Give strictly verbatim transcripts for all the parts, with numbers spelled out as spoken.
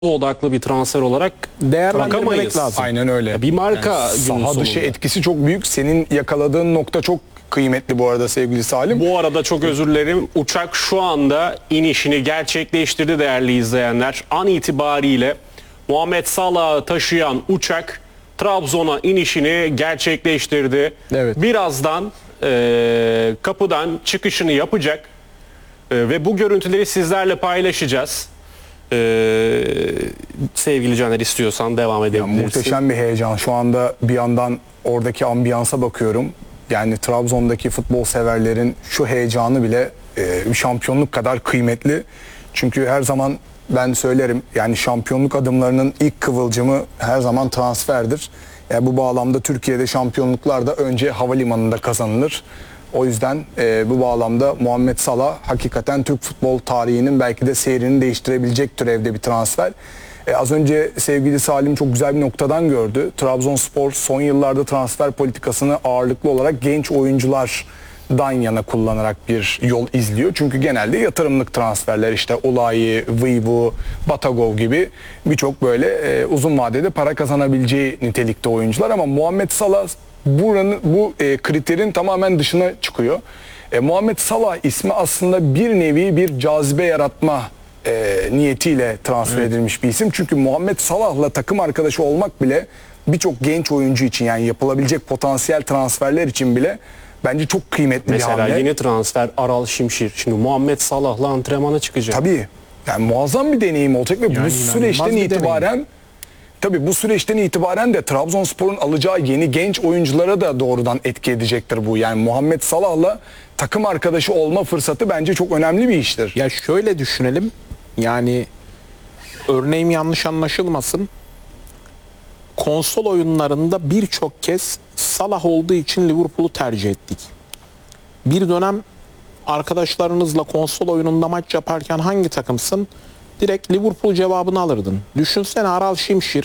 odaklı bir transfer olarak değerlendirmek lazım. Aynen öyle. Bir marka yani günün saha dışı sonunda. etkisi çok büyük. Senin yakaladığın nokta çok kıymetli bu arada sevgili Salim. Bu arada çok özür dilerim. Uçak şu anda inişini gerçekleştirdi değerli izleyenler. An itibariyle Muhammed Salah'ı taşıyan uçak Trabzon'a inişini gerçekleştirdi. Evet. Birazdan e, kapıdan çıkışını yapacak e, ve bu görüntüleri sizlerle paylaşacağız. E, sevgili Caner, istiyorsan devam edebilirsin. Yani muhteşem bir heyecan. Şu anda bir yandan oradaki ambiyansa bakıyorum. Yani Trabzon'daki futbol severlerin şu heyecanı bile e, şampiyonluk kadar kıymetli. Çünkü her zaman ben söylerim, yani şampiyonluk adımlarının ilk kıvılcımı her zaman transferdir. Yani bu bağlamda Türkiye'de şampiyonluklar da önce havalimanında kazanılır. O yüzden e, bu bağlamda Muhammed Salah hakikaten Türk futbol tarihinin belki de seyrini değiştirebilecek türevde bir transfer. E, az önce sevgili Salim çok güzel bir noktadan gördü. Trabzonspor son yıllarda transfer politikasını ağırlıklı olarak genç oyunculardan yana kullanarak bir yol izliyor. Çünkü genelde yatırımlık transferler, işte Olayi, Vivu, Batagov gibi birçok böyle e, uzun vadede para kazanabileceği nitelikte oyuncular, ama Muhammed Salah buranın bu e, kriterin tamamen dışına çıkıyor. E, Muhammed Salah ismi aslında bir nevi bir cazibe yaratma e, niyetiyle transfer evet. edilmiş bir isim. Çünkü Muhammed Salah'la takım arkadaşı olmak bile birçok genç oyuncu için, yani yapılabilecek potansiyel transferler için bile bence çok kıymetli Mesela bir hamle. yeni transfer Aral Şimşir. Şimdi Muhammed Salah'la antrenmana çıkacak. Tabii. Yani muazzam bir deneyim olacak ve Yani bu süreçten itibaren deneyim. Tabii bu süreçten itibaren de Trabzonspor'un alacağı yeni genç oyunculara da doğrudan etki edecektir bu. Yani Muhammed Salah'la takım arkadaşı olma fırsatı bence çok önemli bir iştir. Ya şöyle düşünelim. Yani örneğim yanlış anlaşılmasın. Konsol oyunlarında birçok kez Salah olduğu için Liverpool'u tercih ettik. Bir dönem arkadaşlarınızla konsol oyununda maç yaparken hangi takımsın? Direkt Liverpool cevabını alırdın. Düşünsene, Aral Şimşir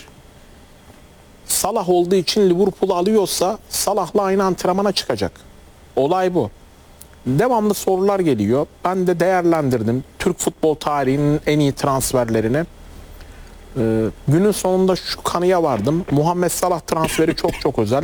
Salah olduğu için Liverpool'u alıyorsa Salah'la aynı antrenmana çıkacak. Olay bu. Devamlı sorular geliyor. Ben de değerlendirdim Türk futbol tarihinin en iyi transferlerini. Ee, günün sonunda şu kanıya vardım. Muhammed Salah transferi çok çok özel.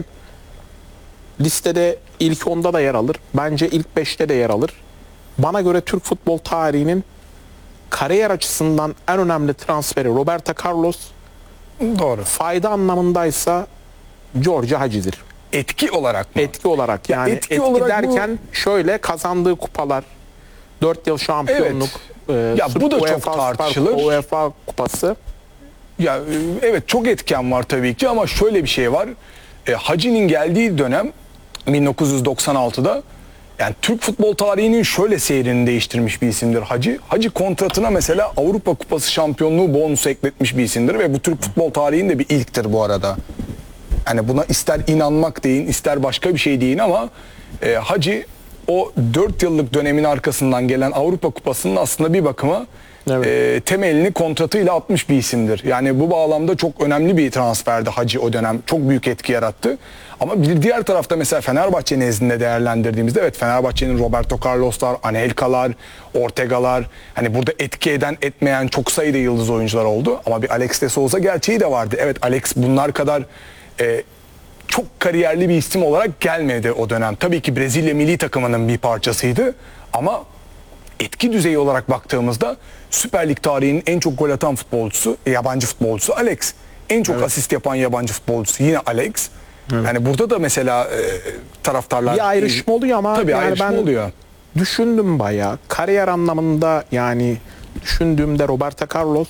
Listede ilk onda da yer alır. Bence ilk beşte de yer alır. Bana göre Türk futbol tarihinin kariyer açısından en önemli transferi Roberto Carlos. Doğru. Fayda anlamındaysa George Hagi'dir. Etki olarak mı? Etki olarak yani ya etki, etki olarak derken bu... şöyle kazandığı kupalar, dört yıl şampiyonluk, evet. e, ya bu da UEFA çok tartışılır. UEFA kupası. Ya evet, çok etken var tabii ki, ama şöyle bir şey var. E, Hacı'nin geldiği dönem bin dokuz yüz doksan altıda, yani Türk futbol tarihinin şöyle seyrini değiştirmiş bir isimdir Hacı. Hacı kontratına mesela Avrupa Kupası şampiyonluğu bonusu ekletmiş bir isimdir ve bu Türk futbol tarihinde bir ilktir bu arada. Yani buna ister inanmak deyin, ister başka bir şey deyin, ama e, Hacı o dört yıllık dönemin arkasından gelen Avrupa Kupası'nın aslında bir bakıma evet. e, temelini kontratıyla atmış bir isimdir. Yani bu bağlamda çok önemli bir transferdi Hacı o dönem. Çok büyük etki yarattı. Ama bir diğer tarafta mesela Fenerbahçe nezdinde değerlendirdiğimizde, evet, Fenerbahçe'nin Roberto Carlos'lar, Anelka'lar, Ortega'lar, hani burada etki eden etmeyen çok sayıda yıldız oyuncular oldu. Ama bir Alex de Souza gerçeği de vardı. Evet, Alex bunlar kadar e, çok kariyerli bir isim olarak gelmedi o dönem. Tabii ki Brezilya milli takımının bir parçasıydı, ama etki düzeyi olarak baktığımızda Süper Lig tarihinin en çok gol atan futbolcusu, yabancı futbolcusu Alex. En çok evet. asist yapan yabancı futbolcusu yine Alex. Evet. Yani burada da mesela e, taraftarlar... Bir ayrışma oluyor ama... Tabii yani ayrışma ben oluyor. Düşündüm bayağı. Kariyer anlamında yani düşündüğümde Roberto Carlos,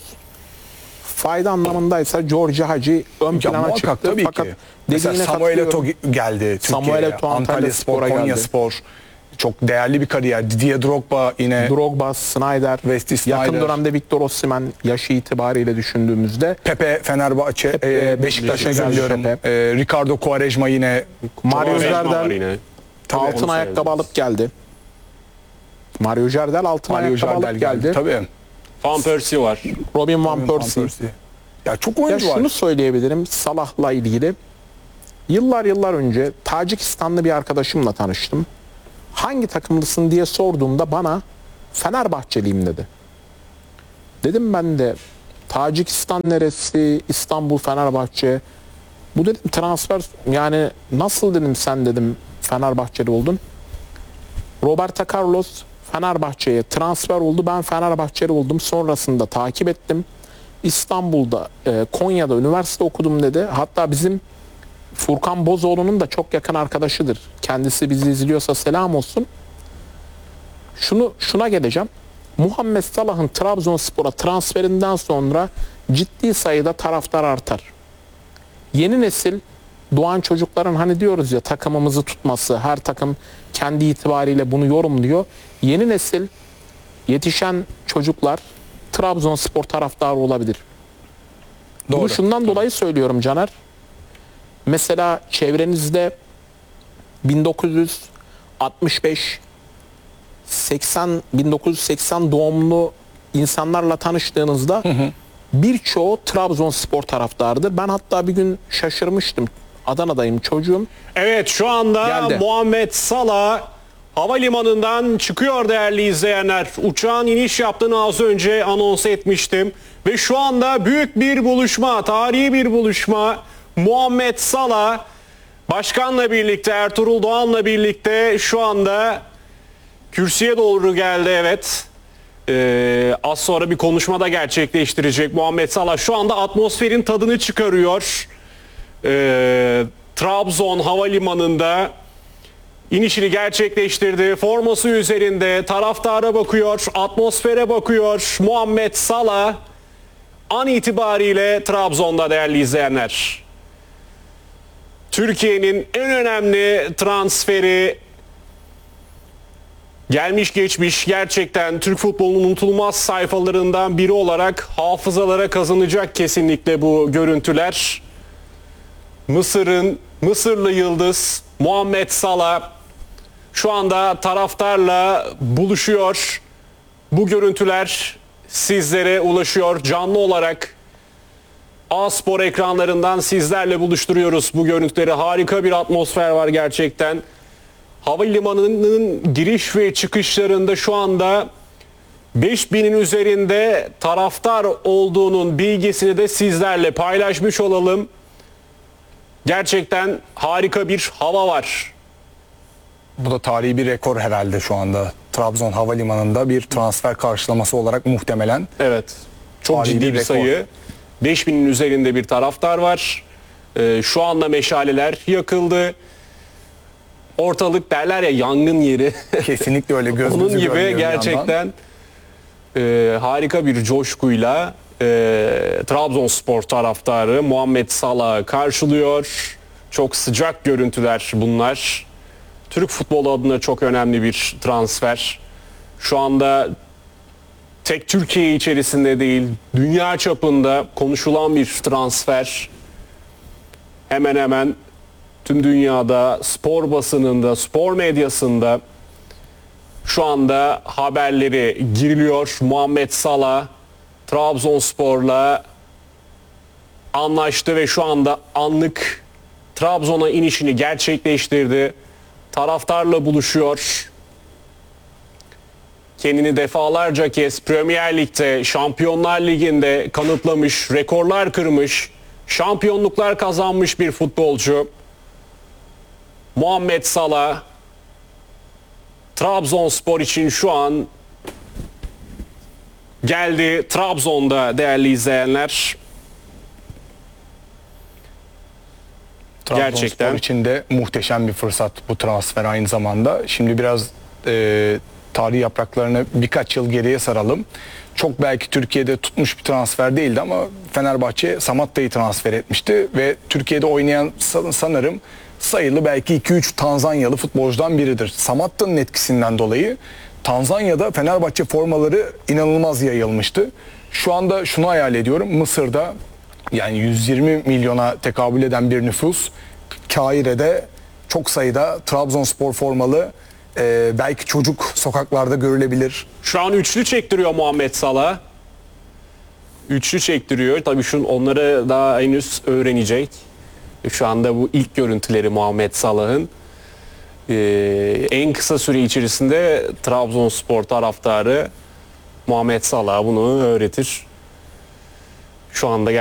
fayda anlamındaysa George Hagi ön plana ya, çıktı. Tabii Fakat ki. Mesela Samuel Eto'o geldi Türkiye'ye. Antalya Spor, Konya Spor. Çok değerli bir kariyer. Didier Drogba yine. Drogba, Snyder. Wesley Snyder. Yakın dönemde Victor Osimhen yaşı itibariyle düşündüğümüzde. Pepe Fenerbahçe, Pepe, e, Beşiktaş'a üzülüyorum. E, Ricardo Quaresma yine. Mario Jardel altın ayakkabı alıp geldi. Mario Jardel altın Mario ayakkabı Jardel alıp geldi. geldi. Tabii. Van Persie var. Robin Van Persie. Ya çok oyuncu ya var. Şunu söyleyebilirim Salah'la ilgili. Yıllar yıllar önce Tacikistanlı bir arkadaşımla tanıştım. Hangi takımlısın diye sorduğumda bana Fenerbahçeliyim dedi. Dedim ben de Tacikistan neresi, İstanbul, Fenerbahçe. Bu dedim transfer, yani nasıl dedim sen dedim Fenerbahçeli oldun. Roberto Carlos Fenerbahçe'ye transfer oldu. Ben Fenerbahçeli oldum. Sonrasında takip ettim. İstanbul'da, e, Konya'da üniversite okudum dedi. Hatta bizim Furkan Bozoğlu'nun da çok yakın arkadaşıdır. Kendisi bizi izliyorsa selam olsun. Şunu şuna geleceğim. Muhammed Salah'ın Trabzonspor'a transferinden sonra ciddi sayıda taraftar artar. Yeni nesil doğan çocukların, hani diyoruz ya, takımımızı tutması, her takım kendi itibariyle bunu yorumluyor. Yeni nesil yetişen çocuklar Trabzonspor taraftarı olabilir. Bunu Doğru. şundan dolayı söylüyorum Caner. Mesela çevrenizde bin dokuz yüz altmış beş seksen bin dokuz yüz seksen doğumlu insanlarla tanıştığınızda birçoğu Trabzonspor taraftarıdır. Ben hatta bir gün şaşırmıştım. Adana'dayım, çocuğum. Evet, şu anda Geldi. Muhammed Salah havalimanından çıkıyor değerli izleyenler. Uçağın iniş yaptığını az önce anons etmiştim. Ve şu anda büyük bir buluşma, tarihi bir buluşma. Muhammed Salah başkanla birlikte, Ertuğrul Doğan'la birlikte şu anda kürsüye doğru geldi, evet. Ee, az sonra bir konuşma da gerçekleştirecek Muhammed Salah. Şu anda atmosferin tadını çıkarıyor. Ee, Trabzon Havalimanı'nda inişini gerçekleştirdi. Forması üzerinde taraftara bakıyor, atmosfere bakıyor. Muhammed Salah an itibariyle Trabzon'da değerli izleyenler. Türkiye'nin en önemli transferi gelmiş geçmiş, gerçekten Türk futbolunun unutulmaz sayfalarından biri olarak hafızalara kazanacak kesinlikle bu görüntüler. Mısır'ın Mısırlı yıldız Muhammed Salah şu anda taraftarla buluşuyor. Bu görüntüler sizlere ulaşıyor canlı olarak. A-Spor ekranlarından sizlerle buluşturuyoruz bu görüntüleri. Harika bir atmosfer var gerçekten. Havalimanının giriş ve çıkışlarında şu anda beş binin üzerinde taraftar olduğunun bilgisini de sizlerle paylaşmış olalım. Gerçekten harika bir hava var. Bu da tarihi bir rekor herhalde şu anda. Trabzon Havalimanı'nda bir transfer karşılaması olarak muhtemelen. Evet. Çok Tarihi ciddi bir bir rekor. sayı. beş binin üzerinde bir taraftar var. Ee, şu anda meşaleler yakıldı. Ortalık derler ya, yangın yeri. Kesinlikle öyle, gözümüzü Onun gibi görmüyor bir yandan. gerçekten e, harika bir coşkuyla e, Trabzonspor taraftarı Muhammed Salah'ı karşılıyor. Çok sıcak görüntüler bunlar. Türk futbolu adına çok önemli bir transfer. Şu anda tek Türkiye içerisinde değil, dünya çapında konuşulan bir transfer. Hemen hemen tüm dünyada, spor basınında, spor medyasında şu anda haberleri giriliyor. Muhammed Salah Trabzonspor'la anlaştı ve şu anda anlık Trabzon'a inişini gerçekleştirdi. Taraftarla buluşuyor. Kendini defalarca kez Premier Lig'de, Şampiyonlar Ligi'nde kanıtlamış, rekorlar kırmış, şampiyonluklar kazanmış bir futbolcu. Muhammed Salah Trabzonspor için şu an geldi Trabzon'da değerli izleyenler. Trabzonspor Gerçekten. için de muhteşem bir fırsat bu transfer aynı zamanda. Şimdi biraz e, tarih yapraklarını birkaç yıl geriye saralım. Çok belki Türkiye'de tutmuş bir transfer değildi ama Fenerbahçe Samatta'yı transfer etmişti ve Türkiye'de oynayan sanırım sayılı belki iki üç Tanzanyalı futbolcudan biridir. Samatta'nın etkisinden dolayı Tanzanya'da Fenerbahçe formaları inanılmaz yayılmıştı. Şu anda şunu hayal ediyorum. Mısır'da yani yüz yirmi milyona tekabül eden bir nüfus, Kahire'de çok sayıda Trabzonspor formalı e, belki çocuk sokaklarda görülebilir. Şu an üçlü çektiriyor Muhammed Salah. Üçlü çektiriyor. Tabii şun onları daha henüz öğrenecek. Şu anda bu ilk görüntüleri Muhammed Salah'ın. Ee, en kısa süre içerisinde Trabzonspor taraftarı Muhammed Salah'a bunu öğretir. şu anda